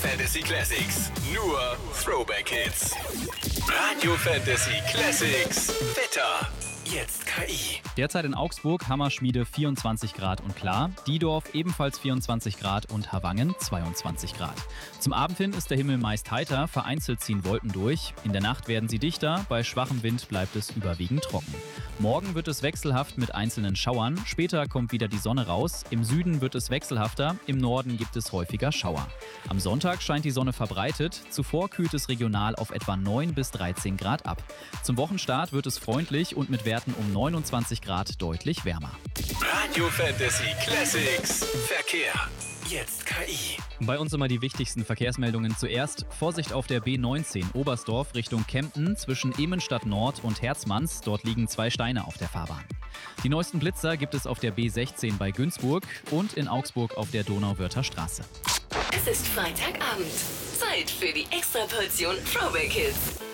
Fantasy Classics. Nur Throwback Hits. Radio Fantasy Classics. Wetter. Jetzt KI. Derzeit in Augsburg, Hammerschmiede 24 Grad und klar, Diedorf ebenfalls 24 Grad und Havangen 22 Grad. Zum Abend hin ist der Himmel meist heiter, vereinzelt ziehen Wolken durch. In der Nacht werden sie dichter, bei schwachem Wind bleibt es überwiegend trocken. Morgen wird es wechselhaft mit einzelnen Schauern, später kommt wieder die Sonne raus, im Süden wird es wechselhafter, im Norden gibt es häufiger Schauer. Am Sonntag scheint die Sonne verbreitet, zuvor kühlt es regional auf etwa 9 bis 13 Grad ab. Zum Wochenstart wird es freundlich und mit Werten um 29 Grad deutlich wärmer. Radio Fantasy Classics. Verkehr. Jetzt KI. Bei uns immer die wichtigsten Verkehrsmeldungen zuerst. Vorsicht auf der B19 Oberstdorf Richtung Kempten zwischen Emenstadt Nord und Herzmanns. Dort liegen 2 Steine auf der Fahrbahn. Die neuesten Blitzer gibt es auf der B16 bei Günzburg und in Augsburg auf der Donauwörther Straße. Es ist Freitagabend. Zeit für die Extraportion Throwback Hits.